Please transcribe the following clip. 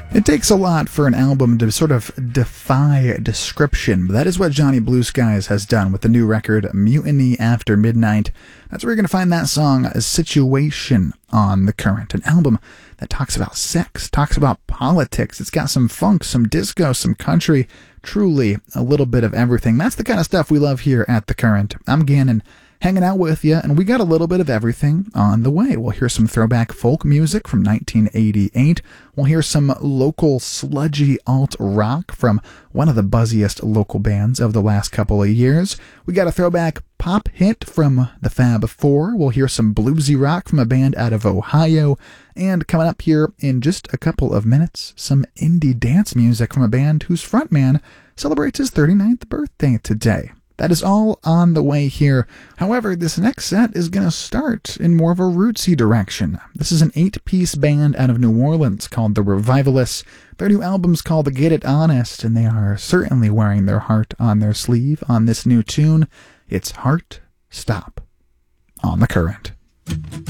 It takes a lot for an album to sort of defy description, but that is what Johnny Blue Skies has done with the new record, Mutiny After Midnight. That's where you're going to find that song, Situation, on The Current, an album that talks about sex, talks about politics. It's got some funk, some disco, some country, truly a little bit of everything. That's the kind of stuff we love here at The Current. I'm Gannon, hanging out with you, and we got a little bit of everything on the way. We'll hear some throwback folk music from 1988. We'll hear some local sludgy alt rock from one of the buzziest local bands of the last couple of years. We got a throwback pop hit from the Fab Four. We'll hear some bluesy rock from a band out of Ohio. And coming up here in just a couple of minutes, some indie dance music from a band whose frontman celebrates his 39th birthday today. That is all on the way here. However, this next set is going to start in more of a rootsy direction. This is an 8-piece band out of New Orleans called The Revivalists. Their new album's called Get It Honest, and they are certainly wearing their heart on their sleeve on this new tune. It's Heart Stop on The Current.